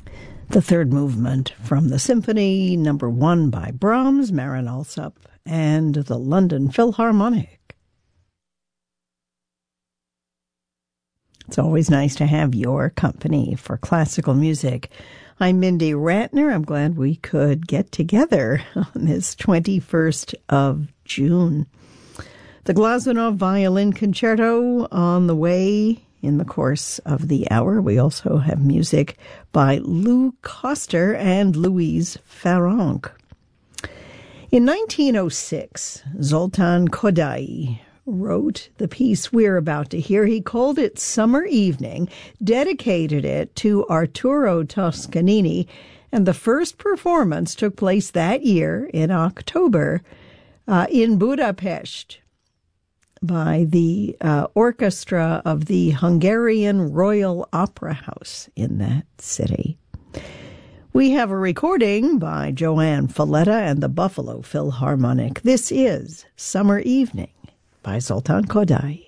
The third movement from the Symphony No. 1 by Brahms, Marin Alsop, and the London Philharmonic. It's always nice to have your company for classical music. I'm Mindy Ratner. I'm glad we could get together on this 21st of June. The Glazunov Violin Concerto on the way in the course of the hour. We also have music by Lou Koster and Louise Farrenc. In 1906, Zoltan Kodaly wrote the piece we're about to hear. He called it Summer Evening, dedicated it to Arturo Toscanini, and the first performance took place that year in October in Budapest by the orchestra of the Hungarian Royal Opera House in that city. We have a recording by Joanne Falletta and the Buffalo Philharmonic. This is Summer Evening by Zoltan Kodaly.